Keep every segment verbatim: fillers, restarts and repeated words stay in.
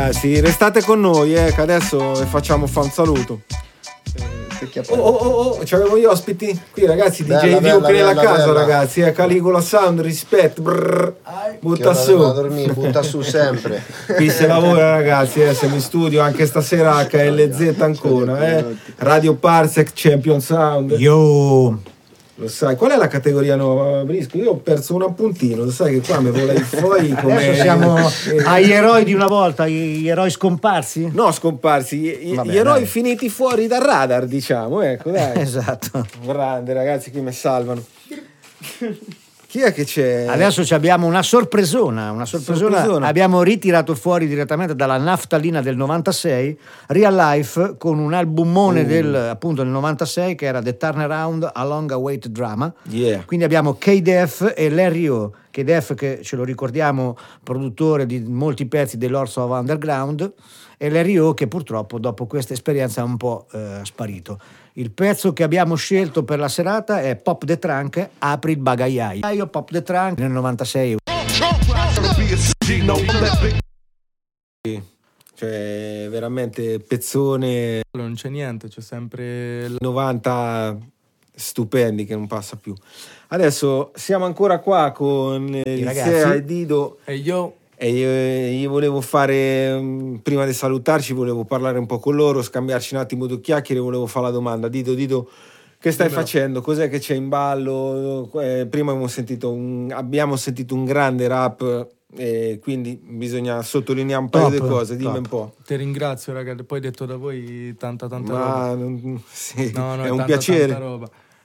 Eh sì, restate con noi, eh, che adesso facciamo fa un saluto. Oh, oh, oh, oh, c'avevo gli ospiti qui, ragazzi, bella, D J bella, Duke nella bella, casa, bella. ragazzi, eh, Caligola Sound, rispetto, brrr, butta su. A dormire, butta su sempre. Qui si lavora, ragazzi, eh, siamo in studio anche stasera H L Z ancora, eh. Radio Parsec, Champion Sound. Yo! Lo sai, qual è la categoria nuova, Brisco? Io ho perso un appuntino, lo sai che qua mi vola il fuori come... Adesso siamo agli eroi di una volta, gli eroi scomparsi? No, scomparsi, gli, Vabbè, gli eroi dai. finiti fuori dal radar, diciamo, ecco, dai. Esatto. Grande, ragazzi, qui mi salvano. Chi è che c'è? Adesso ci abbiamo una sorpresona, una sorpresona. Sorpresona. Abbiamo ritirato fuori direttamente dalla naftalina del novantasei Real Life con un albumone Uh. del appunto del novantasei che era The Turnaround a Long Awaited Drama. Yeah. Quindi abbiamo K-Def e Larry O. K-Def, che ce lo ricordiamo, produttore di molti pezzi dell'Lords of Underground, e Larry O, che purtroppo dopo questa esperienza è un po' eh, sparito. Il pezzo che abbiamo scelto per la serata è Pop the Trunk, Apri il bagagliaio. Io Pop the Trunk nel novantasei. Cioè, veramente pezzone. Non c'è niente, c'è sempre l- novanta stupendi che non passa più. Adesso siamo ancora qua con eh, I Licea ragazzi. e Dido. e io E io, io volevo fare, mm, prima di salutarci, volevo parlare un po' con loro, scambiarci un attimo due chiacchiere, volevo fare la domanda. Dido, Dido, che stai Dimmelo. facendo? Cos'è che c'è in ballo? Eh, prima abbiamo sentito un, abbiamo sentito un grande rap, e quindi bisogna sottolineare un paio Top, di cose, dimmi top. un po'. ti ringrazio, ragazzi. Poi detto da voi tanta tanta roba. Ma non- sì, No, no, è un tanta, piacere. tanta roba.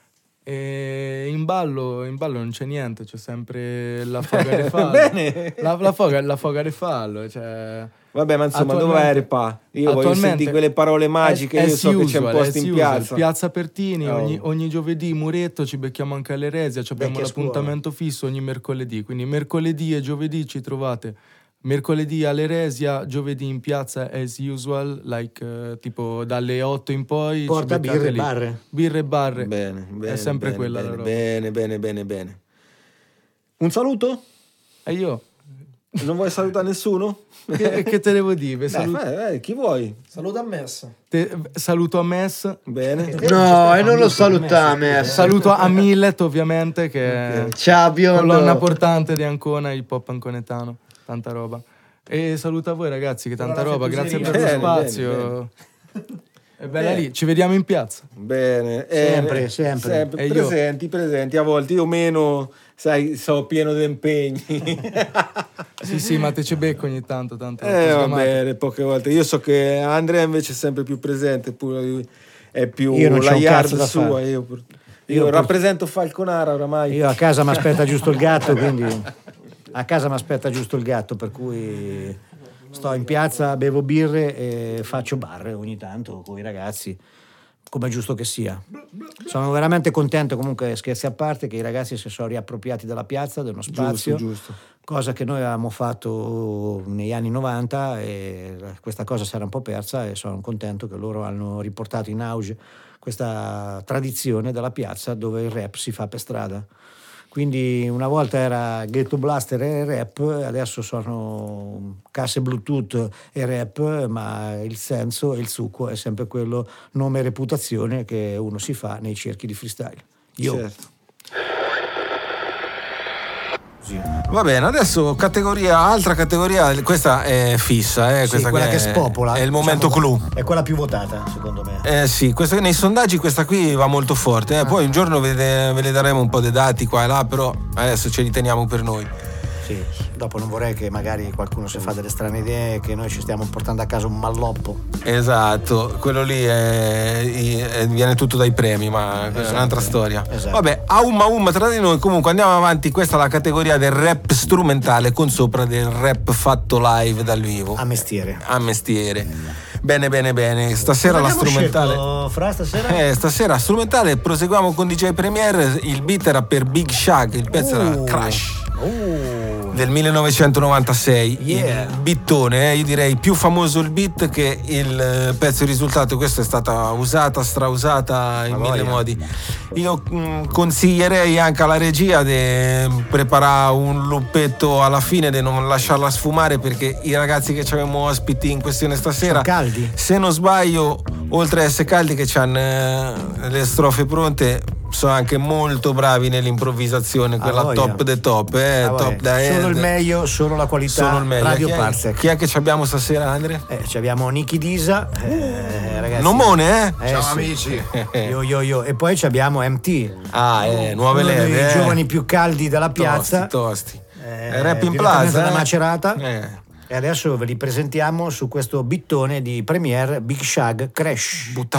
E in ballo, in ballo non c'è niente, c'è sempre la foga di fallo. Bene. La, la foga, la foga di fallo, cioè... Vabbè, ma insomma, dove Attualmente- eri pa? Io voglio attualmente- sentire quelle parole magiche, as- io so as che c'è un usual, posto as in usual. piazza. Piazza Pertini, Oh. ogni, ogni giovedì Muretto, ci becchiamo anche all'Eresia, ci abbiamo Vecchia scuola. l'appuntamento fisso ogni mercoledì, quindi mercoledì e giovedì ci trovate. Mercoledì all'Eresia, giovedì in piazza as usual, like eh, tipo dalle otto in poi. ci Porta beccate birre e lì. barre. Birre e barre. Bene, bene, È sempre bene, quella bene, la roba. bene, bene, bene, bene. Un saluto? E io? Non vuoi salutare nessuno? Che, che te devo dire? Dai, Salut- fai, eh, chi vuoi? Saluto a Messa. te- saluto a Mess, Bene. No, e non lo salutame. saluto a Millet ovviamente, che è Ciao, colonna biondo. portante di Ancona, il pop anconetano, tanta roba. E saluto a voi ragazzi, che tanta Buona roba, grazie per Bene, lo spazio. bene, È bella Bene. lì, ci vediamo in piazza. Bene. Sempre, eh, sempre. E io? presenti, presenti. A volte io meno, sai, sono pieno di impegni. Sì, sì, ma te ci becco ogni tanto, tanto. Eh, va sgamate. bene, poche volte. Io so che Andrea invece è sempre più presente, pure lui è più Io non c'ho la un yard cazzo da sua. fare. Io, pur- Io io pur- rappresento Falconara oramai. Io a casa mi aspetta giusto il gatto, quindi a casa mi aspetta giusto il gatto, per cui sto in piazza, bevo birre e faccio barre ogni tanto con i ragazzi, come è giusto che sia. Sono veramente contento, comunque, scherzi a parte, che i ragazzi si sono riappropriati della piazza, dello spazio, Giusto, giusto. cosa che noi avevamo fatto negli anni novanta, e questa cosa si era un po' persa, e sono contento che loro hanno riportato in auge questa tradizione della piazza dove il rap si fa per strada. Quindi una volta era Ghetto Blaster e rap, adesso sono casse Bluetooth e rap, ma il senso e il succo è sempre quello, nome e reputazione che uno si fa nei cerchi di freestyle. Io. Certo. Va bene, adesso categoria, altra categoria, questa è fissa, eh, Sì, questa quella qui che spopola. È il momento diciamo, clou. È quella più votata, secondo me. Eh sì, questa, nei sondaggi questa qui va molto forte, eh. Poi un giorno ve, ve le daremo un po' dei dati qua e là, però adesso ce li teniamo per noi. Sì, dopo non vorrei che magari qualcuno si fa delle strane idee, che noi ci stiamo portando a casa un malloppo. Esatto, quello lì è, è- viene tutto dai premi, ma questa è Esatto, un'altra storia. esatto. Vabbè, a umma umma tra di noi, comunque andiamo avanti, questa è la categoria del rap strumentale con sopra del rap fatto live dal vivo. A mestiere. A mestiere. Bene, bene, bene. Stasera la Abbiamo strumentale. scelto, Fra, stasera? Eh, stasera strumentale, proseguiamo con D J Premier, il beat era per Big Shag, il pezzo era Uh. Crash. Uh, del millenovecentonovantasei, Yeah. il bittone, eh, io direi più famoso il beat che il eh, pezzo di risultato. Questa è stata usata, strausata in Ma mille voglia. modi. Io mh, consiglierei anche alla regia di preparare un luppetto alla fine, di non lasciarla sfumare, perché i ragazzi che ci abbiamo ospiti in questione stasera, Caldi. se non sbaglio, oltre a essere caldi che hanno eh, le strofe pronte, sono anche molto bravi nell'improvvisazione, quella voglia. top the top, eh, Ah, top vabbè. da Solo head. il meglio, solo la qualità. Solo il meglio. Radio chi, è, Parsec. chi è che ci abbiamo stasera, Andre? Eh, ci abbiamo Nicky Disa, eh, ragazzi. Nomone, eh? Eh, Ciao sì. amici. Io, io, io. E poi ci abbiamo M T. Ah, eh, nuove uno leve, dei eh. giovani più caldi della piazza. Tosti, tosti. Eh, Rap in direttamente Plaza, da eh? Macerata. Eh. E adesso ve li presentiamo su questo bittone di Premiere Big Shag Crash. Butta